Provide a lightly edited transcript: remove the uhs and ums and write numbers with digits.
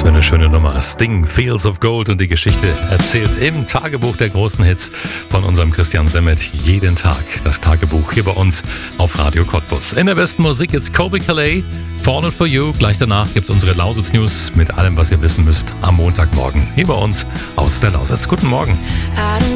für eine schöne Nummer. Sting, Fields of Gold, und die Geschichte erzählt im Tagebuch der großen Hits von unserem Christian Semmet jeden Tag. Das Tagebuch hier bei uns auf Radio Cottbus. In der besten Musik jetzt Colbie Caillat, Falling for You. Gleich danach gibt's unsere Lausitz News mit allem, was ihr wissen müsst am Montagmorgen hier bei uns aus der Lausitz. Guten Morgen.